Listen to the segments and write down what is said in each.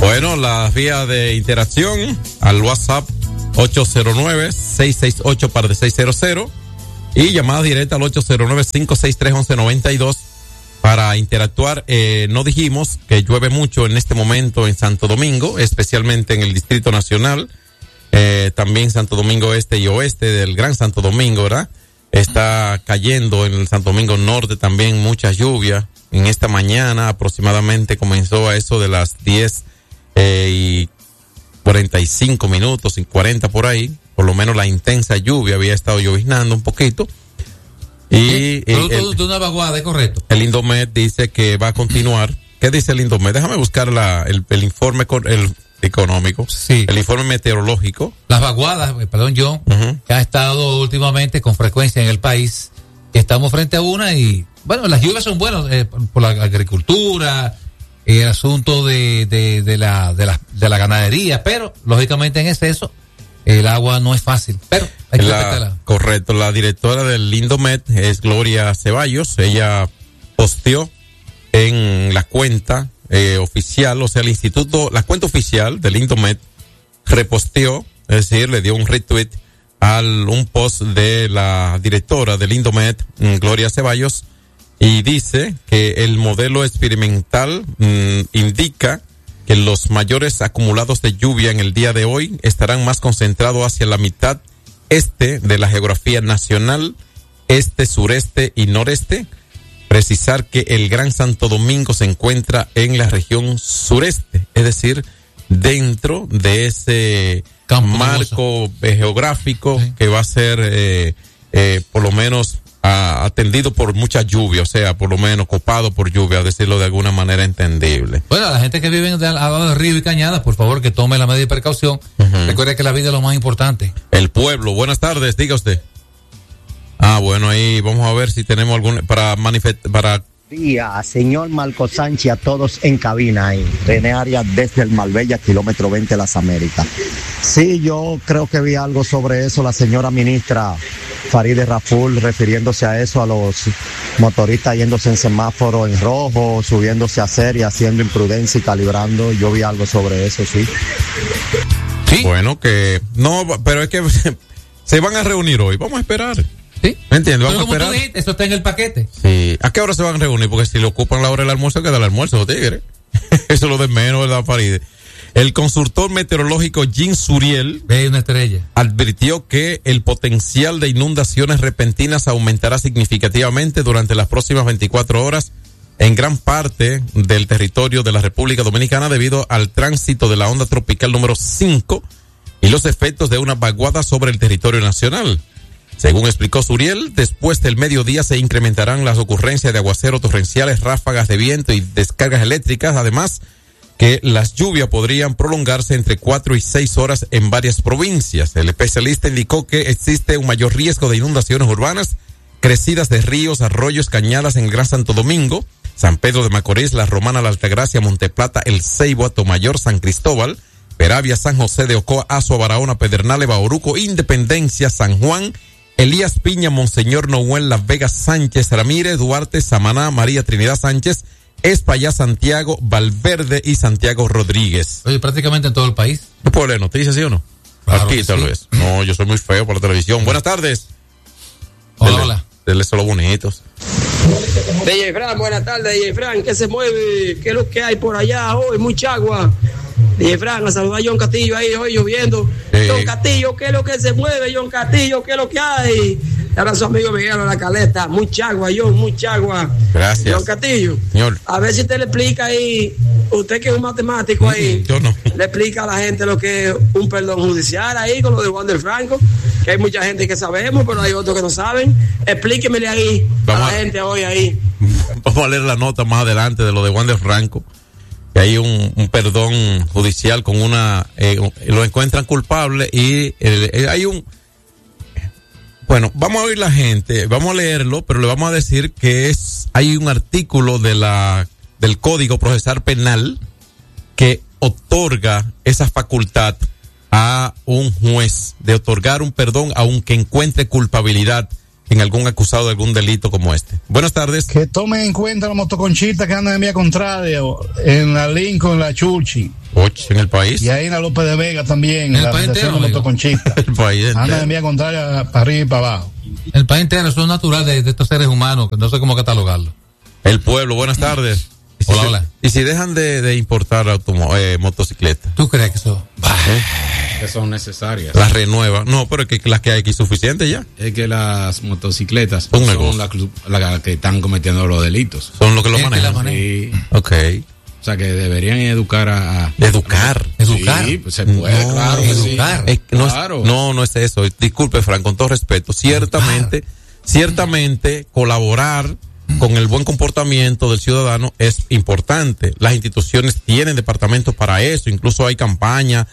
Bueno, las vías de interacción al WhatsApp 809-668-600 y llamada directa al 809-563-1192 para interactuar. No dijimos que llueve mucho en este momento en Santo Domingo, especialmente en el Distrito Nacional, también Santo Domingo Este y Oeste del Gran Santo Domingo, ¿verdad? Está cayendo en el Santo Domingo Norte también mucha lluvia. En esta mañana aproximadamente comenzó a eso de las 10 y 45 minutos y 40 por ahí. Por lo menos la intensa lluvia había estado lloviznando un poquito. Y producto de una vaguada, ¿es correcto? El Indomet dice que va a continuar. ¿Qué dice el Indomet? Déjame buscar el informe económico. Sí. El informe meteorológico. Las vaguadas, John, que ha estado últimamente con frecuencia en el país. Estamos frente a una y, bueno, las lluvias son buenas por la agricultura, el asunto de la ganadería, pero lógicamente en exceso el agua no es fácil, pero hay que respetarla. Correcto, la directora del Indomet es Gloria Ceballos. Ella posteó en la cuenta oficial, o sea, el instituto, la cuenta oficial del Indomet reposteó, es decir, le dio un retweet un post de la directora del Indomet, Gloria Ceballos, y dice que el modelo experimental indica que los mayores acumulados de lluvia en el día de hoy estarán más concentrados hacia la mitad este de la geografía nacional, este, sureste y noreste. Precisar que el Gran Santo Domingo se encuentra en la región sureste, es decir, dentro de ese marco geográfico, sí, que va a ser por lo menos atendido por mucha lluvia, o sea, por lo menos copado por lluvia, a decirlo de alguna manera entendible. Bueno, la gente que vive al lado del río y cañadas, por favor, que tome la medida de precaución. Recuerde que la vida es lo más importante. El pueblo, buenas tardes, diga usted. Bueno, ahí vamos a ver si tenemos algún para Día, señor Marco Sánchez, a todos en cabina ahí. René Arias desde el Marbella, kilómetro 20 Las Américas. Sí, yo creo que vi algo sobre eso, la señora ministra Farideh Raful refiriéndose a eso, a los motoristas yéndose en semáforo en rojo, subiéndose a serie, haciendo imprudencia y calibrando. Yo vi algo sobre eso, sí. Sí. Bueno, que no, pero es que se van a reunir hoy. Vamos a esperar. Sí. ¿Me entiendes? Vamos a esperar. Tú dijiste, eso está en el paquete. Sí. ¿A qué hora se van a reunir? Porque si le ocupan la hora del almuerzo, queda el almuerzo, los tigres. Eso es lo de menos, ¿verdad, Farideh? El consultor meteorológico Jean Suriel una estrella advirtió que el potencial de inundaciones repentinas aumentará significativamente durante las próximas 24 horas en gran parte del territorio de la República Dominicana debido al tránsito de la onda tropical número 5 y los efectos de una vaguada sobre el territorio nacional. Según explicó Suriel, después del mediodía se incrementarán las ocurrencias de aguaceros torrenciales, ráfagas de viento y descargas eléctricas, además que las lluvias podrían prolongarse entre 4 y 6 horas en varias provincias. El especialista indicó que existe un mayor riesgo de inundaciones urbanas, crecidas de ríos, arroyos, cañadas en el Gran Santo Domingo, San Pedro de Macorís, La Romana, La Altagracia, Monteplata, El Ceibo, Atomayor, San Cristóbal, Peravia, San José de Ocoa, Azua, Barahona, Pedernales, Bauruco, Independencia, San Juan, Elías Piña, Monseñor Noel, Las Vegas, Sánchez, Ramírez, Duarte, Samaná, María Trinidad Sánchez, Espaillá, Santiago, Valverde y Santiago Rodríguez. Oye, prácticamente en todo el país. ¿No puedo leer noticias, sí o no? Claro. Aquí tal vez. No, yo soy muy feo por la televisión. Buenas tardes. Hola. Denle solo bonitos. DJ Fran, buenas tardes, DJ Fran. ¿Qué se mueve? ¿Qué es lo que hay por allá hoy? Mucha agua. DJ Fran, a saludar a John Castillo ahí hoy lloviendo. John Castillo, ¿qué es lo que se mueve? John Castillo, ¿qué es lo que hay? Ahora su amigo Miguel de la Caleta. Mucha agua, John, mucha agua. Gracias. John Castillo. Señor. A ver si usted le explica ahí, usted que es un matemático ahí. Yo no. Le explica a la gente lo que es un perdón judicial ahí con lo de Juan del Franco, que hay mucha gente que sabemos, pero hay otros que no saben. Explíquemele ahí a la gente hoy ahí. Vamos a leer la nota más adelante de lo de Juan del Franco. Que hay un perdón judicial con lo encuentran culpable y hay un... Bueno, vamos a oír la gente, vamos a leerlo, pero le vamos a decir que hay un artículo del Código Procesal Penal que otorga esa facultad a un juez de otorgar un perdón aunque encuentre culpabilidad en algún acusado de algún delito como este. Buenas tardes. Que tomen en cuenta los motoconchistas que andan en vía contraria, en la Lincoln, la Churchi. En el país. Y ahí en la López de Vega también, en la país asociación de motoconchistas. El país entero. Andan en vía contraria para arriba y para abajo. El país entero, eso es natural de estos seres humanos, que no sé cómo catalogarlo. El pueblo, buenas tardes. Hola. Y si dejan de importar motocicletas. ¿Tú crees que eso? Que son necesarias. Las renueva. No, pero es que las que hay aquí suficientes ya. Es que las motocicletas son las que están cometiendo los delitos. Son los que lo manejan. Sí. Ok. O sea, que deberían educar a... ¿Educar? Sí, pues se puede, no, claro que sí. Es que claro. No es eso. Disculpe, Frank, con todo respeto. Ciertamente, colaborar con el buen comportamiento del ciudadano es importante. Las instituciones tienen departamentos para eso. Incluso hay campañas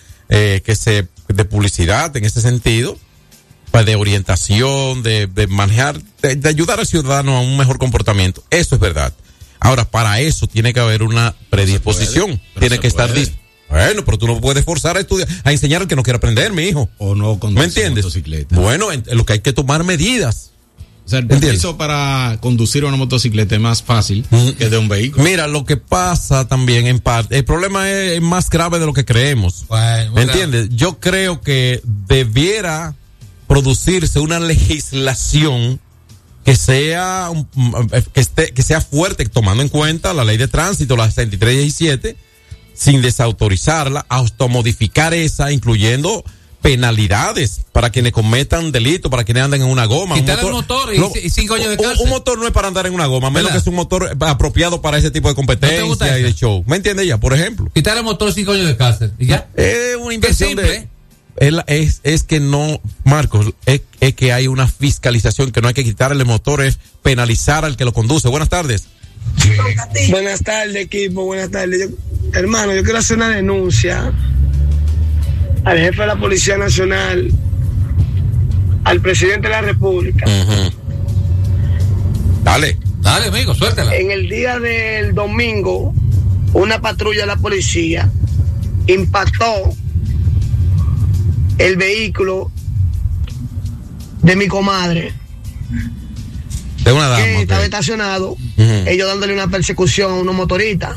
de publicidad en ese sentido, de orientación, de manejar, de ayudar al ciudadano a un mejor comportamiento. Eso es verdad. Ahora, para eso tiene que haber una predisposición. Tiene que estar bueno, pero tú no puedes forzar a estudiar, a enseñar al que no quiere aprender, mi hijo. O no conducir. ¿Me entiendes? Motocicleta. Bueno, lo que hay que tomar medidas. O sea, el permiso para conducir una motocicleta es más fácil que de un vehículo. Mira, lo que pasa también en parte, el problema es más grave de lo que creemos. Bueno, ¿me entiendes? Yo creo que debiera producirse una legislación que sea que sea fuerte, tomando en cuenta la ley de tránsito, la 6317, sin desautorizarla, automodificar esa, incluyendo penalidades para quienes cometan delitos, para quienes anden en una goma. Quitar el motor y 5 años de cárcel. Un motor no es para andar en una goma, menos que es un motor apropiado para ese tipo de competencia y de show. ¿Me entiendes ya? Por ejemplo. Quitar el motor, 5 años de cárcel. ¿Y ya? Es una inversión simple. Es que no, Marcos, es que hay una fiscalización, que no hay que quitarle el motor, es penalizar al que lo conduce. Buenas tardes. Buenas tardes, equipo, buenas tardes. Hermano, yo quiero hacer una denuncia al jefe de la Policía Nacional, al presidente de la República. Uh-huh. Dale, amigo, suéltala. En el día del domingo, una patrulla de la policía impactó el vehículo de mi comadre, de una dama que estaba estacionado, ellos dándole una persecución a unos motoristas.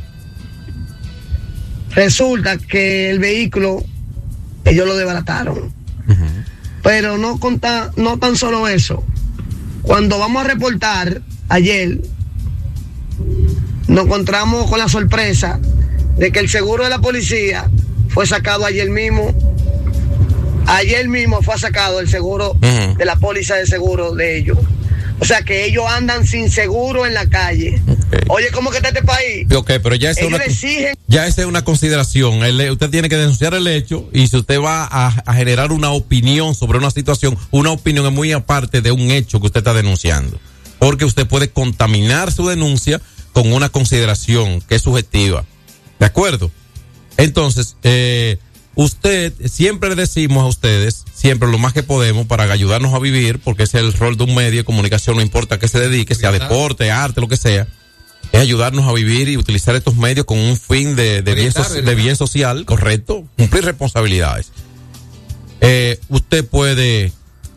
Resulta que el vehículo ellos lo desbarataron. Pero no tan solo eso. Cuando vamos a reportar ayer, nos encontramos con la sorpresa de que el seguro de la policía fue sacado ayer mismo. Ayer mismo fue sacado el seguro de la póliza de seguro de ellos. O sea que ellos andan sin seguro en la calle. Okay. Oye, ¿cómo que está este país? Ok, pero ya esa es una consideración. Usted tiene que denunciar el hecho, y si usted va a generar una opinión sobre una situación, una opinión es muy aparte de un hecho que usted está denunciando. Porque usted puede contaminar su denuncia con una consideración que es subjetiva. ¿De acuerdo? Entonces, usted, siempre le decimos a ustedes, siempre lo más que podemos para ayudarnos a vivir, porque ese es el rol de un medio de comunicación, no importa a qué se dedique, sea deporte, arte, lo que sea, es ayudarnos a vivir y utilizar estos medios con un fin de bien social, correcto, cumplir responsabilidades. Usted puede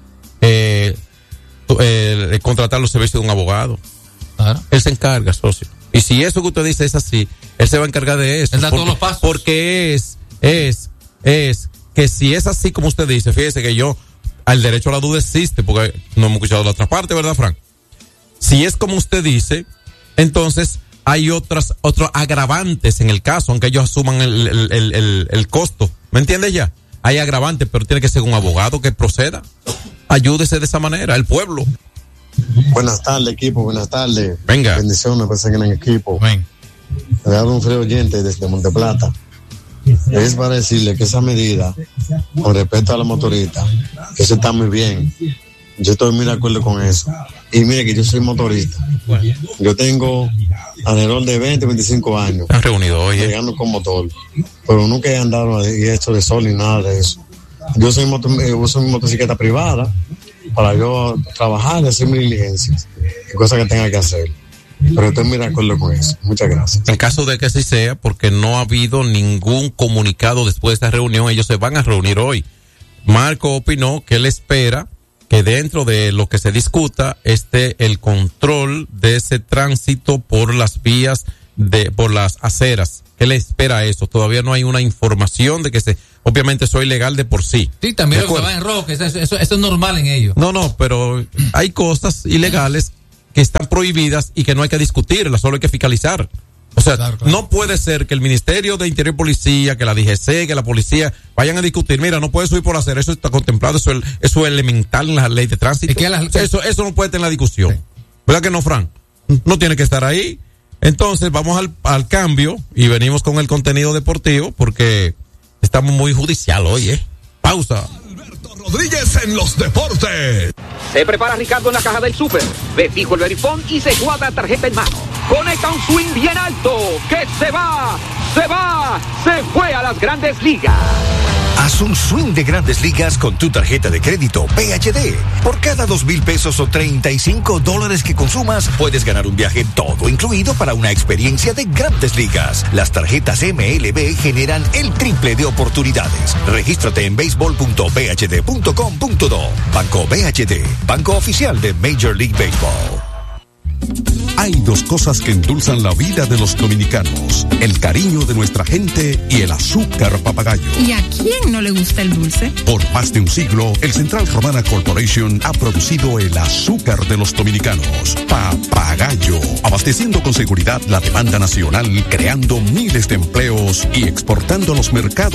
contratar los servicios de un abogado. Claro. Él se encarga, socio. Y si eso que usted dice es así, él se va a encargar de eso. Él da todos los pasos. Porque es que si es así como usted dice, fíjese que el derecho a la duda existe, porque no hemos escuchado la otra parte, ¿verdad, Frank? Si es como usted dice, entonces hay otros agravantes en el caso, aunque ellos asuman el costo. ¿Me entiendes ya? Hay agravantes, pero tiene que ser un abogado que proceda. Ayúdese de esa manera, el pueblo. Buenas tardes, equipo, buenas tardes. Venga. Bendiciones, pues en el equipo. Ven. Le hablo un frío oyente desde Monteplata. Es para decirle que esa medida, con respecto a la motorista, que eso está muy bien. Yo estoy muy de acuerdo con eso. Y mire que yo soy motorista. Yo tengo alrededor de 20, 25 años. ¿Están reunidos hoy? Llegando con motor. Pero nunca he andado y hecho de sol ni nada de eso. Yo uso mi motocicleta privada para yo trabajar y hacer mis diligencias y cosas que tenga que hacer. Pero estoy muy de acuerdo con eso. Muchas gracias. En caso de que así sea, porque no ha habido ningún comunicado después de esta reunión, ellos se van a reunir hoy. Marco opinó que él espera que dentro de lo que se discuta esté el control de ese tránsito por las vías, por las aceras. ¿Qué le espera a eso? Todavía no hay una información de que obviamente eso es ilegal de por sí. Sí, también lo que va en rojo, eso es normal en ellos. No, pero hay cosas ilegales que están prohibidas y que no hay que discutirlas, solo hay que fiscalizar. O sea, claro. No puede ser que el Ministerio de Interior y Policía, que la DGC, que la policía vayan a discutir, mira, no puedes subir por hacer, eso está contemplado, eso es elemental en la ley de tránsito. Eso no puede estar en la discusión. Sí. ¿Verdad que no, Fran? No tiene que estar ahí. Entonces, vamos al cambio y venimos con el contenido deportivo porque estamos muy judicial hoy, Pausa. Alberto Rodríguez en los deportes. Se prepara Ricardo en la caja del súper. Ve fijo el verifón y se guarda tarjeta en mano. Conecta un swing bien alto. Que se fue a las Grandes Ligas. Haz un swing de Grandes Ligas con tu tarjeta de crédito PHD. Por cada $2,000 o $35 que consumas, puedes ganar un viaje todo incluido para una experiencia de Grandes Ligas. Las tarjetas MLB generan el triple de oportunidades. Regístrate en baseball.bhd.com.do. Banco BHD, banco oficial de Major League Baseball. Hay dos cosas que endulzan la vida de los dominicanos: el cariño de nuestra gente y el azúcar papagayo. ¿Y a quién no le gusta el dulce? Por más de un siglo, el Central Romana Corporation ha producido el azúcar de los dominicanos, Papagayo, abasteciendo con seguridad la demanda nacional, creando miles de empleos y exportando a los mercados